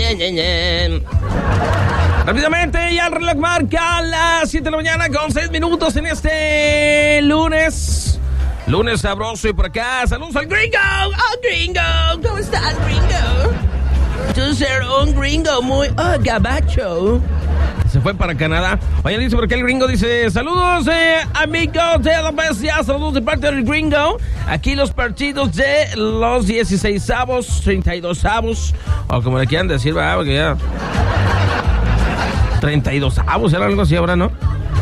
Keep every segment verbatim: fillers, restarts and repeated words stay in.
Rápidamente, ya el reloj marca las siete de la mañana con seis minutos en este lunes. Lunes sabroso y por acá, saludos al gringo. ¡Oh, gringo! ¿Cómo estás, gringo? Tú ser un gringo muy, oh, gabacho. Se fue para Canadá. Oye, dice por qué el gringo dice, saludos, eh, amigos de la bestia, saludos de parte del gringo. Aquí los partidos de los dieciseisavos, treinta y dosavos, o como le quieran decir, va, porque ya... treinta y dosavos, era algo así ahora, ¿no?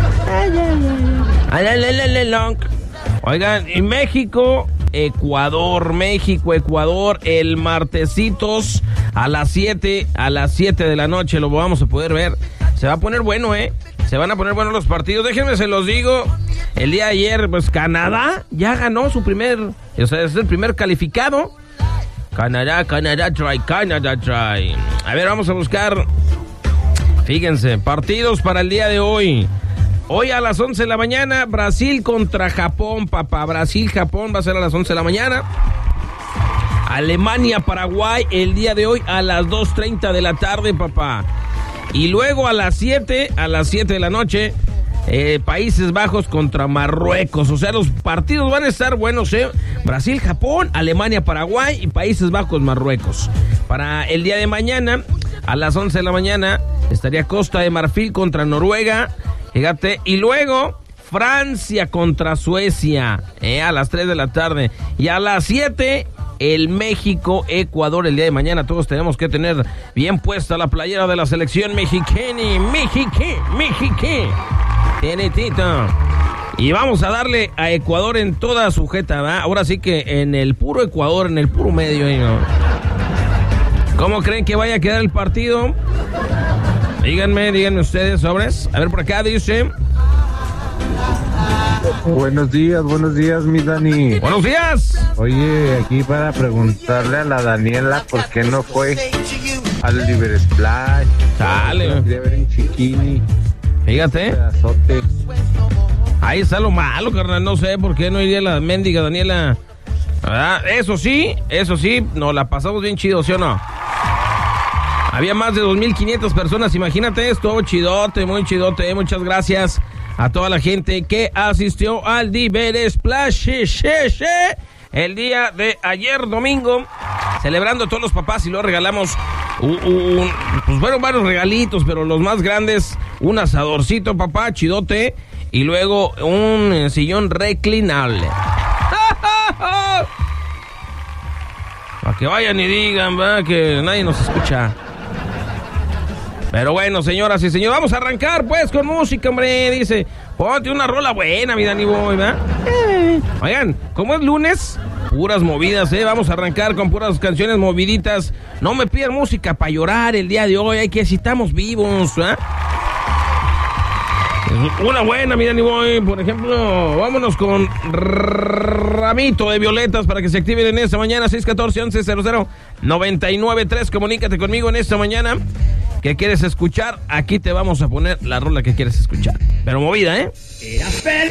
Oigan, y México, Ecuador, México, Ecuador, el martesitos a las siete, a las siete de la noche lo vamos a poder ver. Se va a poner bueno, ¿eh? Se van a poner buenos los partidos. Déjenme se los digo. El día de ayer, pues Canadá ya ganó su primer, o sea, es el primer calificado. Canadá, Canadá, try, Canadá, try. A ver, vamos a buscar. Fíjense, partidos para el día de hoy. Hoy a las once de la mañana, Brasil contra Japón, papá. Brasil-Japón va a ser a las once de la mañana. Alemania-Paraguay el día de hoy a las dos treinta de la tarde, papá. Y luego a las siete, a las siete de la noche, eh, Países Bajos contra Marruecos. O sea, los partidos van a estar buenos, ¿eh? Brasil-Japón, Alemania-Paraguay y Países Bajos-Marruecos. Para el día de mañana, a las once de la mañana, estaría Costa de Marfil contra Noruega. Fíjate, y luego Francia contra Suecia, eh, a las tres de la tarde. Y a las siete, el México-Ecuador el día de mañana. Todos tenemos que tener bien puesta la playera de la selección mexicana. Mexique, Mexique. Tiene Tito. Y vamos a darle a Ecuador en toda sujeta, ¿verdad? Ahora sí que en el puro Ecuador, en el puro medio, ¿eh? ¿No? ¿Cómo creen que vaya a quedar el partido? Díganme, díganme ustedes, sobres. A ver, por acá dice... Buenos días, buenos días, mi Dani. Buenos días. Oye, aquí para preguntarle a la Daniela por qué no fue al Liber Splash. Sale. Quería ver en Chiquini. Fíjate. Pedazote. Ahí está lo malo, carnal. No sé por qué no iría la mendiga Daniela. ¿Verdad? Eso sí, eso sí, nos la pasamos bien chido, ¿sí o no? Había más de dos mil quinientas personas, imagínate esto, chidote, muy chidote. Muchas gracias a toda la gente que asistió al Liber Splash el día de ayer domingo, celebrando a todos los papás, y luego regalamos un, un, pues fueron varios regalitos, pero los más grandes, un asadorcito, papá, chidote, y luego un sillón reclinable. Para que vayan y digan, ¿verdad? Que nadie nos escucha. Pero bueno, señoras y señores, vamos a arrancar pues con música, hombre. Dice, ponte una rola buena, mi Danny Boy, ¿verdad? Eh. Oigan, como es lunes, puras movidas, ¿eh? Vamos a arrancar con puras canciones moviditas. No me pidan música para llorar el día de hoy, hay que si estamos vivos, ¿verdad? Una buena, mi Danny Boy, por ejemplo, vámonos con Ramito de Violetas para que se activen en esta mañana. Seis uno cuatro, once cero cero, noventa y nueve tres. Comunícate conmigo en esta mañana. ¿Qué quieres escuchar? Aquí te vamos a poner la rola que quieres escuchar. Pero movida, ¿eh?